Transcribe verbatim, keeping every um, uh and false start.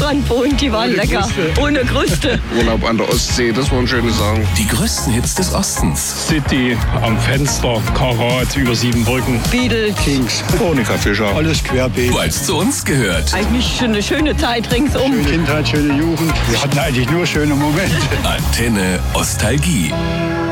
Strand wohnt, die waren Ohne lecker. Kruste. Ohne Kruste. Urlaub an der Ostsee, das waren schöne Sachen. Die größten Hits des Ostens. City, am Fenster, Karat, über sieben Brücken. Beatles. Kings, Monika Fischer. alles querbeet. Weil es zu uns gehört. Eigentlich eine schöne Zeit ringsum. Schöne Kindheit, schöne Jugend. Wir hatten eigentlich nur schöne Momente. Antenne Ostalgie.